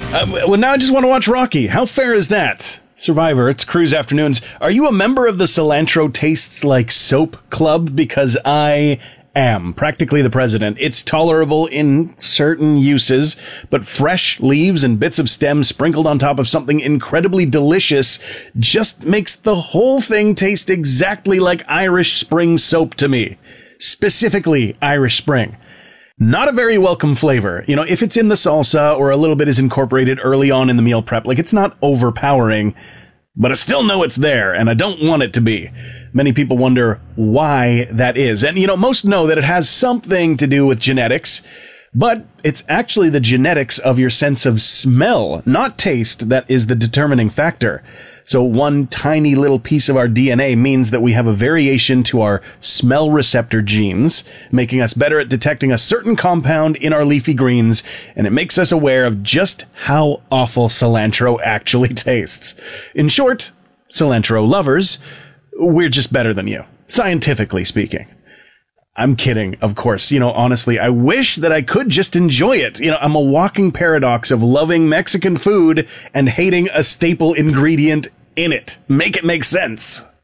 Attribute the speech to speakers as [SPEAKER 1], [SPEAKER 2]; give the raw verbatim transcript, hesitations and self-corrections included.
[SPEAKER 1] Uh, well, now I just want to watch Rocky. How fair is that? Survivor, it's Cruise Afternoons. Are you a member of the Cilantro Tastes Like Soap Club? Because I am. Practically the president. It's tolerable in certain uses, but fresh leaves and bits of stem sprinkled on top of something incredibly delicious just makes the whole thing taste exactly like Irish Spring soap to me. Specifically, Irish Spring. Not a very welcome flavor. You know, if it's in the salsa or a little bit is incorporated early on in the meal prep, like it's not overpowering, but I still know it's there and I don't want it to be. Many people wonder why that is. And, you know, most know that it has something to do with genetics, but it's actually the genetics of your sense of smell, not taste, that is the determining factor. So one tiny little piece of our D N A means that we have a variation to our smell receptor genes, making us better at detecting a certain compound in our leafy greens, and it makes us aware of just how awful cilantro actually tastes. In short, cilantro lovers, we're just better than you, scientifically speaking. I'm kidding, of course. You know, honestly, I wish that I could just enjoy it. You know, I'm a walking paradox of loving Mexican food and hating a staple ingredient in it. Make it make sense.